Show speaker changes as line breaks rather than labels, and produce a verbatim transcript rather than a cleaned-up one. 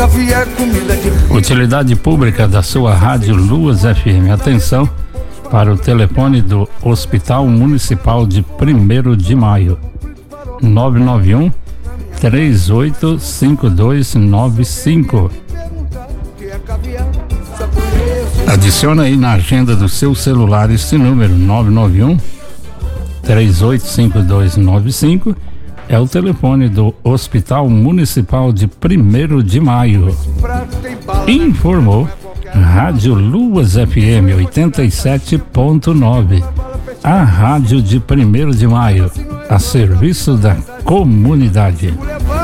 caviar, comida de...
Utilidade pública da sua rádio Luas F M. Atenção para o telefone do Hospital Municipal de primeiro de Maio. nove nove um, três oito cinco dois nove cinco. Adiciona aí na agenda do seu celular esse número, nove nove um, três oito cinco dois nove cinco. É o telefone do Hospital Municipal de primeiro de Maio. Informou Rádio Luas F M oitenta e sete ponto nove. A rádio de primeiro de Maio, a serviço da comunidade.